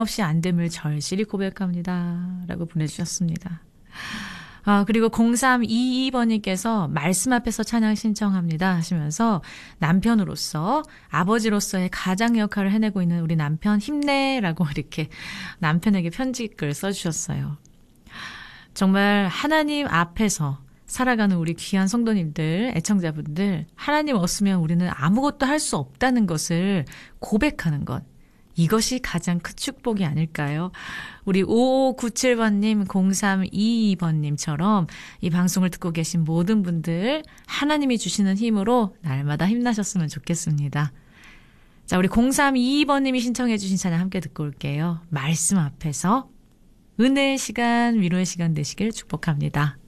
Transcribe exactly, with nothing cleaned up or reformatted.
없이 안 됨을 절실히 고백합니다. 라고 보내주셨습니다. 아, 그리고 공삼이이 번님께서 말씀 앞에서 찬양 신청합니다 하시면서 남편으로서 아버지로서의 가장 역할을 해내고 있는 우리 남편 힘내라고 이렇게 남편에게 편지글 써주셨어요. 정말 하나님 앞에서 살아가는 우리 귀한 성도님들, 애청자분들, 하나님 없으면 우리는 아무것도 할 수 없다는 것을 고백하는 것. 이것이 가장 큰 축복이 아닐까요? 우리 오오구칠 번님, 공삼이이 번님처럼 이 방송을 듣고 계신 모든 분들 하나님이 주시는 힘으로 날마다 힘나셨으면 좋겠습니다. 자, 우리 공삼이이 번님이 신청해 주신 찬양 함께 듣고 올게요. 말씀 앞에서 은혜의 시간, 위로의 시간 되시길 축복합니다.